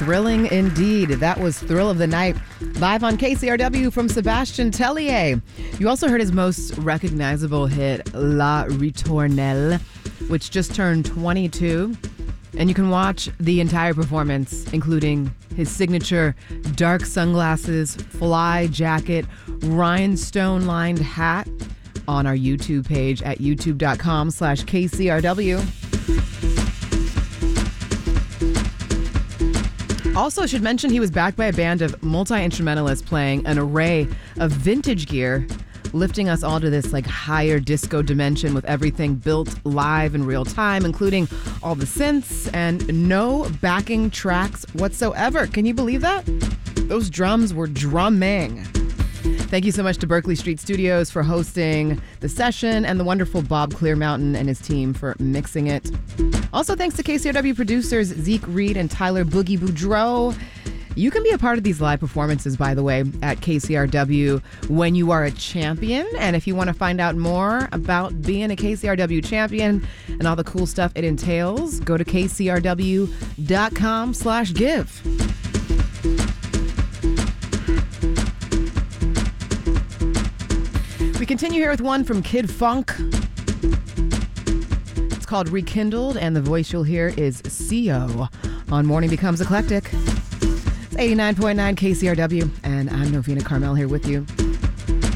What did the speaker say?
Thrilling indeed. That was Thrill of the Night, live on KCRW from Sébastien Tellier. You also heard his most recognizable hit, La Ritournelle, which just turned 22. And you can watch the entire performance, including his signature dark sunglasses, fly jacket, rhinestone-lined hat, on our YouTube page at youtube.com/KCRW. Also, should mention he was backed by a band of multi-instrumentalists playing an array of vintage gear, lifting us all to this higher disco dimension with everything built live in real time, including all the synths and no backing tracks whatsoever. Can you believe that? Those drums were drumming. Thank you so much to Berkeley Street Studios for hosting the session, and the wonderful Bob Clearmountain and his team for mixing it. Also, thanks to KCRW producers Zeke Reed and Tyler Boogie Boudreau. You can be a part of these live performances, by the way, at KCRW when you are a champion. And if you want to find out more about being a KCRW champion and all the cool stuff it entails, go to kcrw.com/give. We continue here with one from Kid Funk. It's called Rekindled, and the voice you'll hear is CO on Morning Becomes Eclectic. It's 89.9 KCRW, and I'm Novena Carmel here with you.